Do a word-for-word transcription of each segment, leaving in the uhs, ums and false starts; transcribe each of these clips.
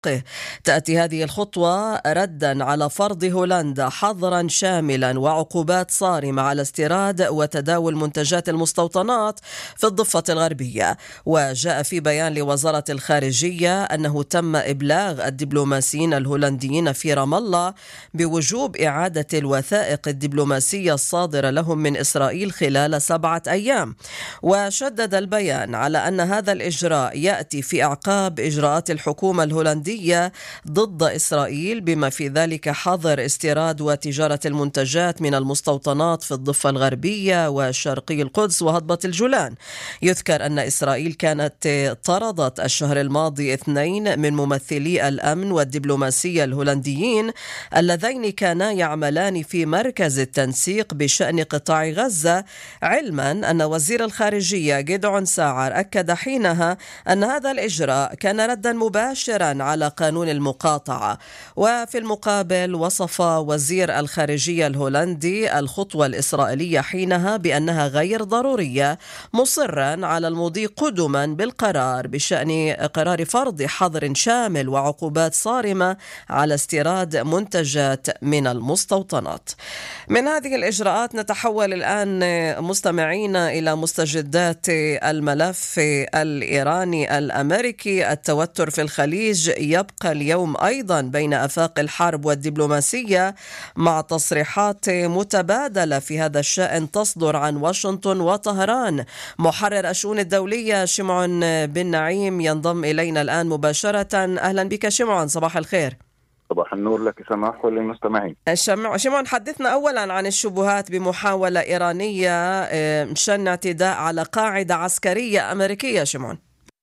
حقه. تأتي هذه الخطوة ردا على فرض هولندا حظرا شاملا وعقوبات صارمة على استيراد وتداول منتجات المستوطنات في الضفة الغربية. وجاء في بيان لوزارة الخارجية أنه تم إبلاغ الدبلوماسيين الهولنديين في رام الله بوجوب إعادة الوثائق الدبلوماسية الصادرة لهم من إسرائيل خلال سبعة أيام. وشدد البيان على أن هذا الإجراء يأتي في أعقاب إجراءات الحكومة الهولندية ضد إسرائيل، بما في ذلك حظر استيراد وتجارة المنتجات من المستوطنات في الضفة الغربية وشرقي القدس وهضبة الجولان. يذكر أن إسرائيل كانت طردت الشهر الماضي اثنين من ممثلي الأمن والدبلوماسية الهولنديين اللذين كانا يعملان في مركز التنسيق بشأن قطاع غزة، علما أن وزير الخارجية جيدعون ساعر أكد حينها أن هذا الإجراء كان ردا مباشرا على قانون المقاطعة. وفي المقابل وصف وزير الخارجية الهولندي الخطوة الإسرائيلية حينها بأنها غير ضرورية، مصرا على المضي قدما بالقرار بشأن قرار فرض حظر شامل وعقوبات صارمة على استيراد منتجات من المستوطنات. من هذه الإجراءات نتحول الآن مستمعين إلى مستجدات الملف الإيراني الأمريكي. التوتر في الخليج يبقى اليوم أيضا بين آفاق الحرب والدبلوماسية، مع تصريحات متبادلة في هذا الشأن تصدر عن واشنطن وطهران. محرر الشؤون الدولية شمعون بن نعيم ينضم إلينا الآن مباشرة. أهلا بك شمعون، صباح الخير. صباح النور لك سماح وللمستمعين. شمعون، حدثنا أولا عن الشبهات بمحاولة إيرانية شن اعتداء على قاعدة عسكرية أمريكية. شمعون،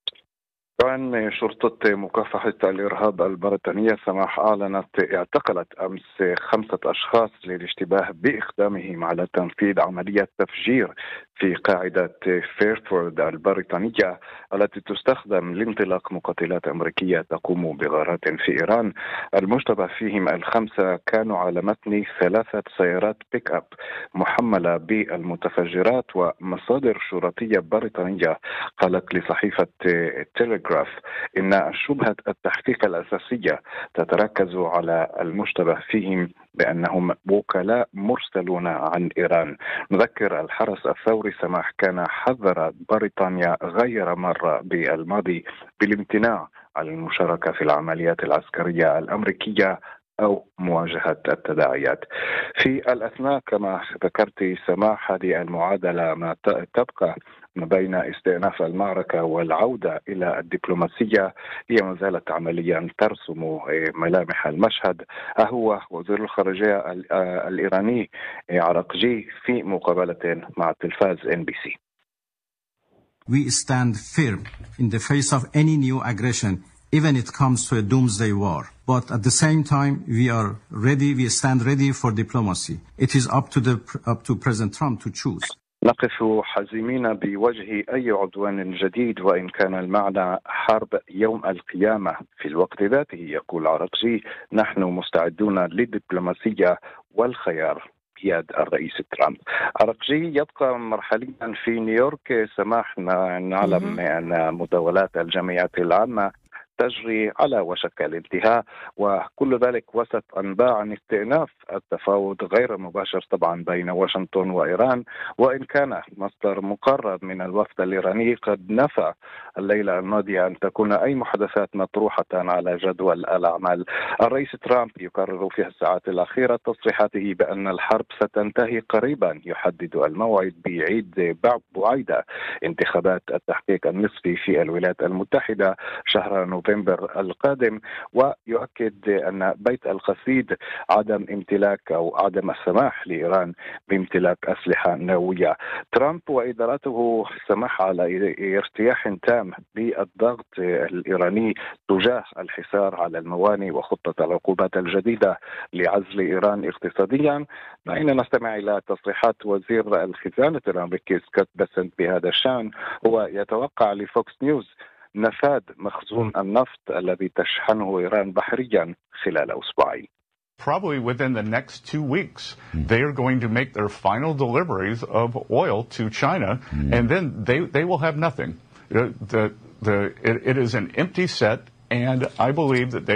طبعا شرطة مكافحة الإرهاب البريطانية سماح أعلنت اعتقلت أمس خمسة أشخاص للاشتباه بإقدامهم على تنفيذ عملية تفجير في قاعدة فيرفورد البريطانية التي تستخدم لانطلاق مقاتلات أمريكية تقوم بغارات في إيران. المشتبه فيهم الخمسة كانوا على متن ثلاثة سيارات بيك أب محملة بالمتفجرات. ومصادر شرطية بريطانية قالت لصحيفة تيليغراف إن شبهة التحقيق الأساسية تتركز على المشتبه فيهم بأنهم وكلاء مرسلون عن إيران. نذكر الحرس الثوري سماح كان حذر بريطانيا غير مرة بالماضي بالامتناع عن المشاركة في العمليات العسكرية الأمريكية أو مواجهة التداعيات. في الأثناء كما ذكرت سماح هذه المعادلة ما تبقى ما بين استئناف المعركة والعودة إلى الدبلوماسية هي ما زالت عمليا ترسم ملامح المشهد. هو وزير الخارجية الإيراني عراقجي في مقابلة مع تلفاز إن بي سي. We stand firm in the face of any new aggression, even it comes to a doomsday war. But at the same time, we are ready, we stand ready for diplomacy. It is up to the up to President Trump to choose. نقف حزيمين بوجه أي عدوان جديد وإن كان المعنى حرب يوم القيامة. في الوقت ذاته يقول عراقجي نحن مستعدون للدبلوماسية والخيار بيد الرئيس ترامب. عراقجي يبقى مرحليا في نيويورك. سماح نعلم أن مداولات الجمعيات العامة تجري على وشك الانتهاء، وكل ذلك وسط أنباء عن استئناف التفاوض غير مباشر طبعا بين واشنطن وإيران. وإن كان مصدر مقرب من الوفد الإيراني قد نفى الليلة الماضية أن تكون أي محادثات مطروحة على جدول الأعمال. الرئيس ترامب يكرر في الساعات الأخيرة تصريحاته بأن الحرب ستنتهي قريبا، يحدد الموعد بعيد بعيدة انتخابات التحقيق النصفي في الولايات المتحدة شهر نوفمبر القادم. ويؤكد أن بيت القصيد عدم امتلاك أو عدم السماح لإيران بامتلاك أسلحة نووية. ترامب وإدارته سمح على ارتياح تام بالضغط الإيراني تجاه الحصار على الموانئ وخطة العقوبات الجديدة لعزل إيران اقتصاديا. دعينا نستمع إلى تصريحات وزير الخزانة الأمريكي سكوت بيسنت بهذا الشأن. هو يتوقع لفوكس نيوز نفاذ مخزون النفط الذي تشحنه إيران بحريا خلال أسبوعين. Probably within the next two weeks, they are going to make their final deliveries of oil to China, mm. and then they, they will have nothing. The, the, it, it is an empty set. And I believe that they